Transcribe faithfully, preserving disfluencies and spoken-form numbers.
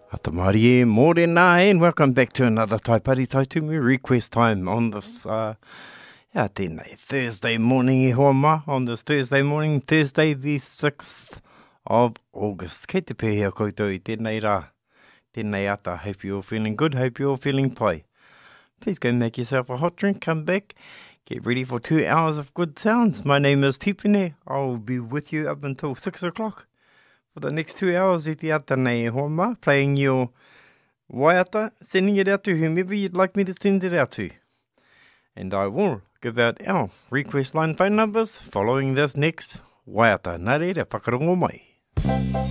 Atamari e, morena, and welcome back to another Taipari Taitumu request time on this, uh, yeah, tēnei, Thursday morning e hoa ma, on this Thursday morning, Thursday the sixth of August. Kei te pēhea koutou i tēnei rā, tēnei ata, hope you're feeling good, hope you're feeling pai. Please go make yourself a hot drink, come back, get ready for two hours of good sounds. My name is Tipene, I'll be with you up until six o'clock. For the next two hours, i te ata nei e hoa ma, playing your waiata, sending it out to whomever you'd like me to send it out to. And I will give out our request line phone numbers following this next waiata. Nā reira, whakarongo mai.